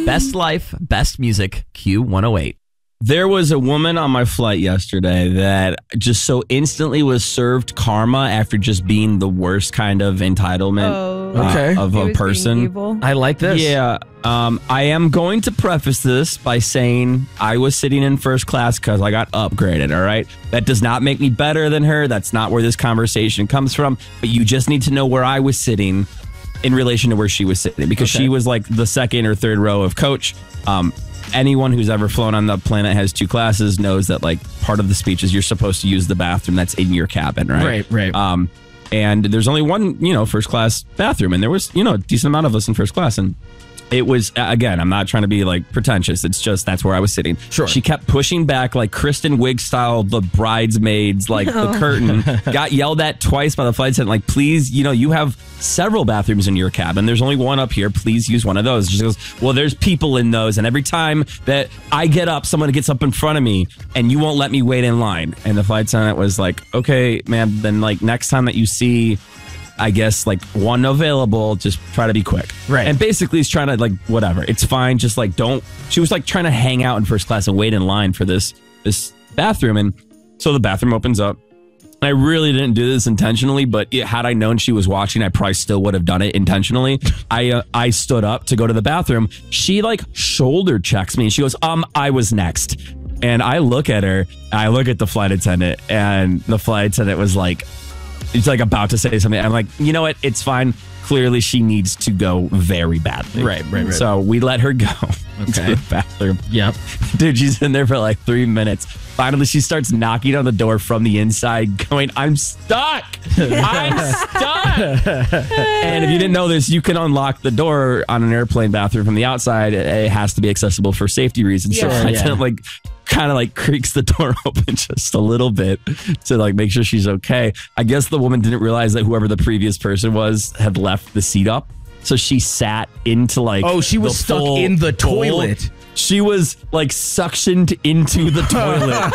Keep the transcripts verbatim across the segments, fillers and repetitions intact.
Best Life, Best Music, Q one oh eight. There was a woman on my flight yesterday that just so instantly was served karma after just being the worst kind of entitlement Oh. uh, Okay. of He a was being person. evil. I like this. Yeah. Um, I am going to preface this by saying I was sitting in first class because I got upgraded, all right? That does not make me better than her. That's not where this conversation comes from. But you just need to know where I was sitting in relation to where she was sitting because Okay. she was like the second or third row of coach. Um, anyone who's ever flown on the planet has two classes knows that like part of the speech is you're supposed to use the bathroom that's in your cabin, right? Right, right. Um, and there's only one, you know, first class bathroom, and there was, you know, a decent amount of us in first class, and it was, again, I'm not trying to be like pretentious. It's just that's where I was sitting. Sure. She kept pushing back like Kristen Wiig style, the bridesmaids, like the curtain. Got yelled at twice by the flight attendant. Like, please, you know, you have several bathrooms in your cabin. There's only one up here. Please use one of those. She goes, well, there's people in those. And every time that I get up, someone gets up in front of me and you won't let me wait in line. And the flight attendant was like, okay, ma'am, then like next time that you see I guess like one available, just try to be quick. Right. And basically he's trying to like, whatever, it's fine. Just like, don't, she was like trying to hang out in first class and wait in line for this, this bathroom. And so the bathroom opens up. I really didn't do this intentionally, but it, had I known she was watching, I probably still would have done it intentionally. I, uh, I stood up to go to the bathroom. She like shoulder checks me and she goes, um, I was next. And I look at her, I look at the flight attendant, and the flight attendant was like, it's like about to say something. I'm like, you know what? It's fine. Clearly, she needs to go very badly. Right, right, right. So we let her go Okay. to the bathroom. Yep. Dude, she's in there for like three minutes. Finally, she starts knocking on the door from the inside, going, I'm stuck. I'm stuck. And if you didn't know this, you can unlock the door on an airplane bathroom from the outside. It has to be accessible for safety reasons. So Yeah. I Yeah. didn't like kind of like creaks the door open just a little bit to like make sure she's okay. I guess the woman didn't realize that whoever the previous person was had left the seat up. So she sat into like Oh, she was the stuck full in the bowl. toilet. She was like suctioned into the toilet.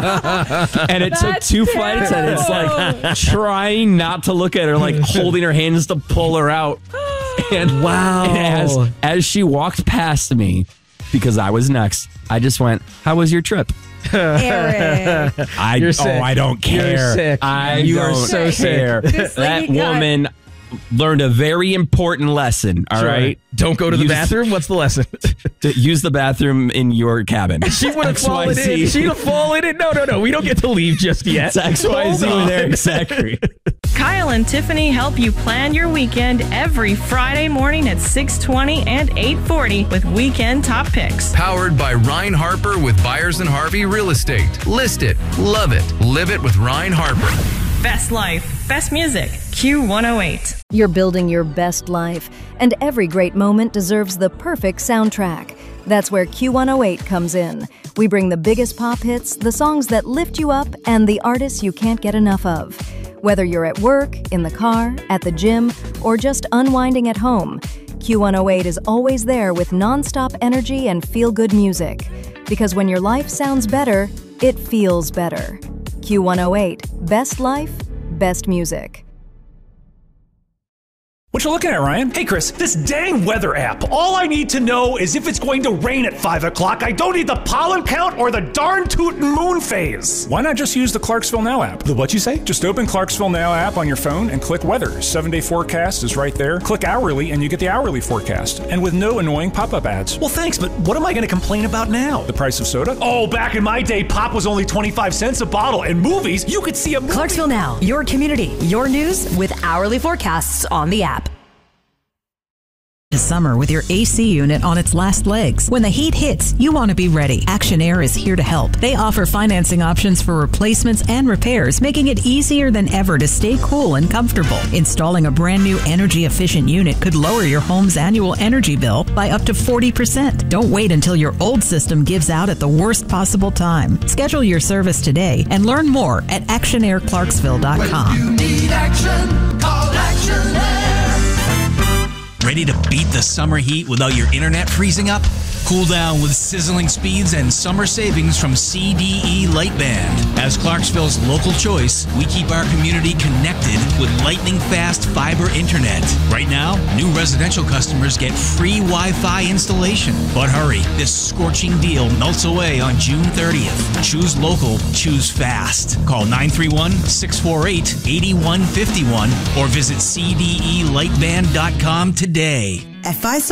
And it took That's two flight attendants like trying not to look at her, like holding her hands to pull her out. And Wow. as, as she walked past me, because I was next, I just went, how was your trip? Eric. I, You're oh, sick. I don't care. You're sick. I You are don't so sick. care. This That lady got- woman learned a very important lesson, all Sure. right? Don't go to the Use- bathroom. What's the lesson? To use the bathroom in your cabin. She would have X Y fallen Z. in. She'd have fallen in. No, no, no. We don't get to leave just yet. It's X Y Z Hold with on. Eric Zachary. Kyle and Tiffany help you plan your weekend every Friday morning at six twenty and eight forty with Weekend Top Picks. Powered by Ryan Harper with Byers and Harvey Real Estate. List it, love it, live it with Ryan Harper. Best life, best music, Q one oh eight. You're building your best life, and every great moment deserves the perfect soundtrack. That's where Q one oh eight comes in. We bring the biggest pop hits, the songs that lift you up, and the artists you can't get enough of. Whether you're at work, in the car, at the gym, or just unwinding at home, Q one oh eight is always there with nonstop energy and feel-good music. Because when your life sounds better, it feels better. Q one oh eight, best life, best music. What you looking at, Ryan? Hey, Chris, this dang weather app. All I need to know is if it's going to rain at five o'clock. I don't need the pollen count or the darn tootin' moon phase. Why not just use the Clarksville Now app? The what you say? Just open Clarksville Now app on your phone and click weather. Seven-day forecast is right there. Click hourly and you get the hourly forecast. And with no annoying pop-up ads. Well, thanks, but what am I going to complain about now? The price of soda? Oh, back in my day, pop was only twenty-five cents a bottle. And movies, you could see a movie. Clarksville Now, your community, your news with hourly forecasts on the app. Summer with your A C unit on its last legs. When the heat hits, you want to be ready. Action Air is here to help. They offer financing options for replacements and repairs, making it easier than ever to stay cool and comfortable. Installing a brand new energy efficient unit could lower your home's annual energy bill by up to forty percent. Don't wait until your old system gives out at the worst possible time. Schedule your service today and learn more at action air clarksville dot com. When you need action, call Action Air. Ready to beat the summer heat without your internet freezing up? Cool down with sizzling speeds and summer savings from C D E Lightband. As Clarksville's local choice, we keep our community connected with lightning-fast fiber internet. Right now, new residential customers get free Wi-Fi installation. But hurry, this scorching deal melts away on June thirtieth. Choose local, choose fast. Call nine three one, six four eight, eight one five one or visit C D E lightband dot com today. At five